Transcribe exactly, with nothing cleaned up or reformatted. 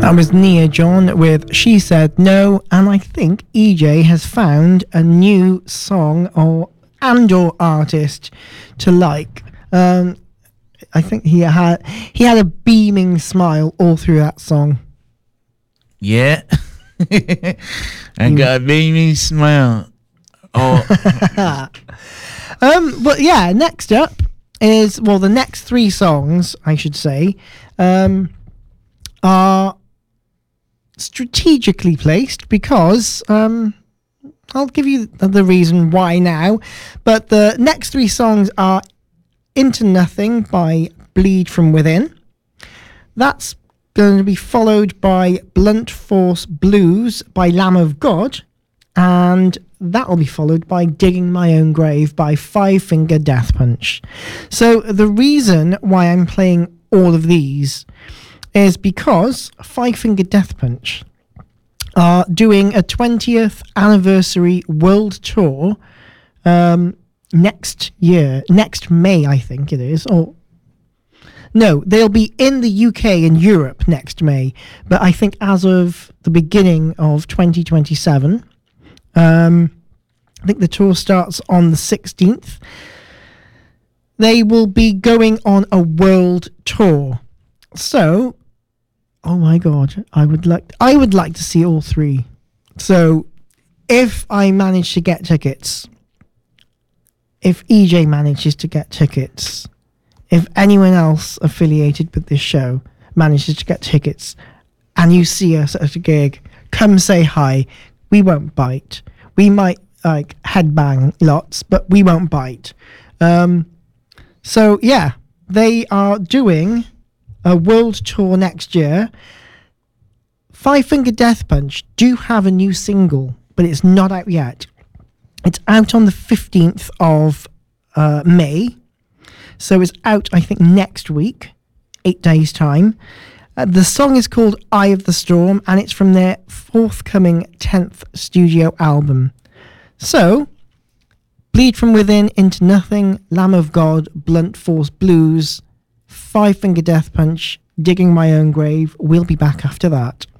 That was Nia John with She Said No, and I think E J has found a new song or and or artist to like. Um, I think he had he had a beaming smile all through that song. Yeah, I got a beaming smile. Oh, um, but yeah, next up is well, the next three songs I should say um, are strategically placed because um, I'll give you the reason why now. But the next three songs are Into Nothing by Bleed From Within. That's going to be followed by Blunt Force Blues by Lamb of God. And that will be followed by Digging My Own Grave by Five Finger Death Punch. So the reason why I'm playing all of these is because Five Finger Death Punch are doing a twentieth anniversary world tour um, next year, next May, I think it is. Or no, they'll be in the U K and Europe next May, but I think as of the beginning of twenty twenty-seven, um, I think the tour starts on the sixteenth. They will be going on a world tour. So, oh my God, I would like I would like to see all three. So, if I manage to get tickets, if E J manages to get tickets, if anyone else affiliated with this show manages to get tickets, and you see us at a gig, come say hi. We won't bite. We might like headbang lots, but we won't bite. Um, so yeah, they are doing a world tour next year. Five Finger Death Punch do have a new single, but it's not out yet. It's out on the fifteenth of uh, May. So it's out, I think, next week, eight days' time. Uh, the song is called Eye of the Storm, and it's from their forthcoming tenth studio album. So, Bleed From Within, Into Nothing, Lamb of God, Blunt Force Blues, Five Finger Death Punch, Digging My Own Grave. We'll be back after that.